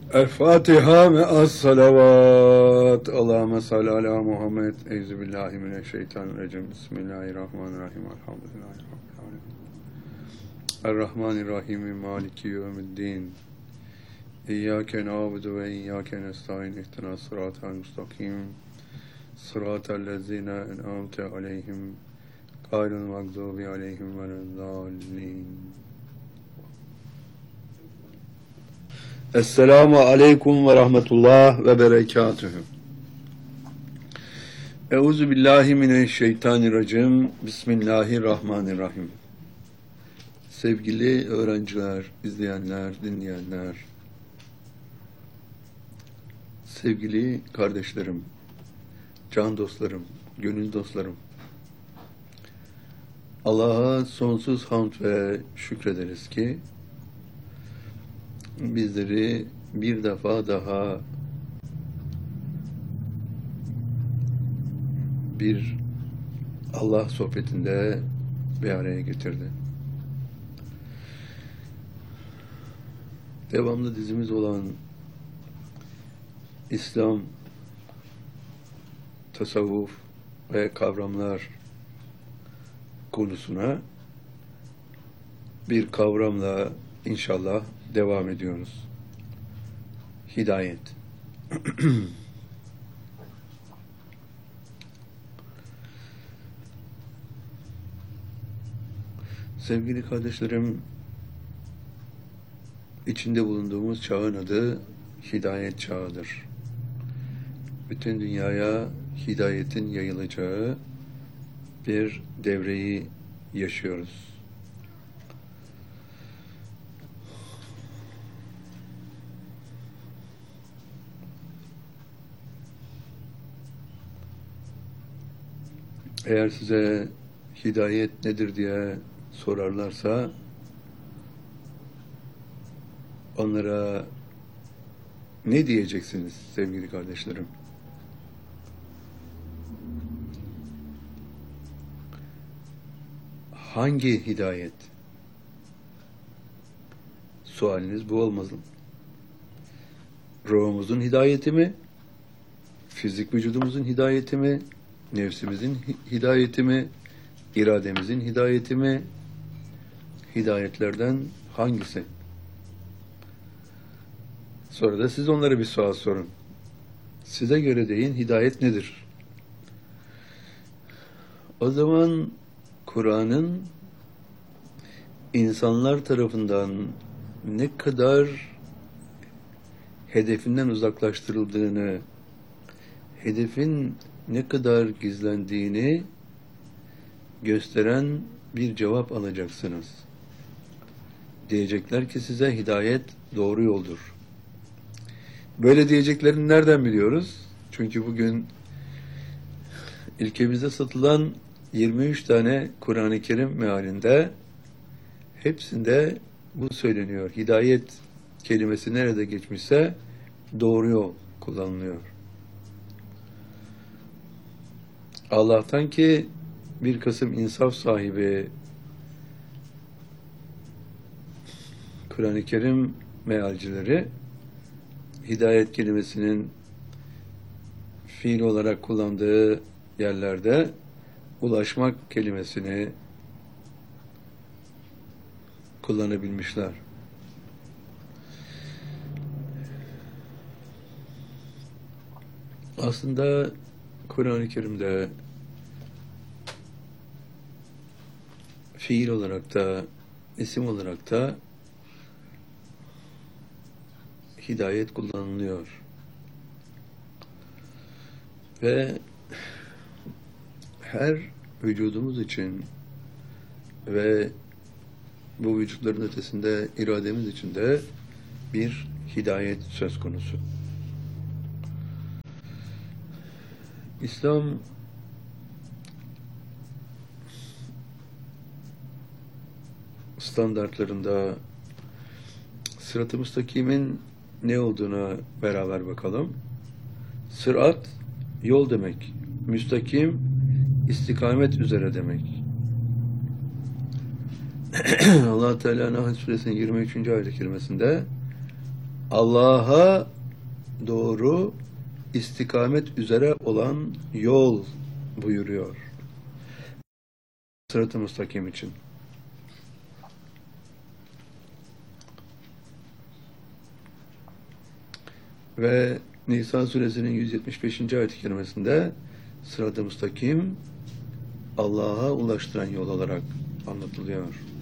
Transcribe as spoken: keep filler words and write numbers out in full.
El-Fatiha me'as salavat. Allahümme salli ala Muhammed. Euzubillahimineşşeytanirracim. Bismillahirrahmanirrahim. Elhamdülillahi Rabbil alemin. Errahmanirrahim. Maliki yevmiddin. İyyâke na'budu ve iyyâke nestaîn. İhdinas sıratal mustakim. Sıratallezîne en'amte aleyhim. Gayril mağdûbi aleyhim velezzâllîn. Esselamu aleyküm ve rahmetullah ve berekatühü. Euzu billahi mineşşeytanirracim. Bismillahirrahmanirrahim. Sevgili öğrenciler, izleyenler, dinleyenler, sevgili kardeşlerim, can dostlarım, gönül dostlarım, Allah'a sonsuz hamd ve şükrederiz ki bizleri bir defa daha bir Allah sohbetinde bir araya getirdi. Devamlı dizimiz olan İslam, tasavvuf ve kavramlar konusuna bir kavramla inşallah devam ediyoruz. Hidayet. Sevgili kardeşlerim, içinde bulunduğumuz çağın adı hidayet çağıdır. Bütün dünyaya hidayetin yayılacağı bir devreyi yaşıyoruz. Eğer size hidayet nedir diye sorarlarsa onlara ne diyeceksiniz sevgili kardeşlerim? Hangi hidayet? Sualiniz bu olmasın. Ruhumuzun hidayeti mi? Fizik vücudumuzun hidayeti mi? Nefsimizin hidayeti mi? İrademizin hidayeti mi? Hidayetlerden hangisi? Sonra da siz onlara bir sual sorun. Size göre deyin, hidayet nedir? O zaman Kur'an'ın insanlar tarafından ne kadar hedefinden uzaklaştırıldığını, hedefin ne kadar gizlendiğini gösteren bir cevap alacaksınız. Diyecekler ki size hidayet doğru yoldur. Böyle diyeceklerini nereden biliyoruz? Çünkü bugün ülkemizde satılan yirmi üç tane Kur'an-ı Kerim mealinde hepsinde bu söyleniyor. Hidayet kelimesi nerede geçmişse doğru yol kullanılıyor. Allah'tan ki bir kısım insaf sahibi Kur'an-ı Kerim mealcileri hidayet kelimesinin fiil olarak kullandığı yerlerde ulaşmak kelimesini kullanabilmişler. Aslında Kur'an-ı Kerim'de fiil olarak da isim olarak da hidayet kullanılıyor. Ve her vücudumuz için ve bu vücutların ötesinde irademiz için de bir hidayet söz konusu. İslam standartlarında sırat-ı müstakimin ne olduğuna beraber bakalım. Sırat yol demek. Müstakim istikamet üzere demek. Allah Teala Nahl Suresinin yirmi üçüncü ayet-i kerimesinde Allah'a doğru istikamet üzere olan yol buyuruyor. Sırat-ı müstakim için. Ve Nisa suresinin yüz yetmiş beşinci ayet-i kerimesinde sırat-ı müstakim Allah'a ulaştıran yol olarak anlatılıyor.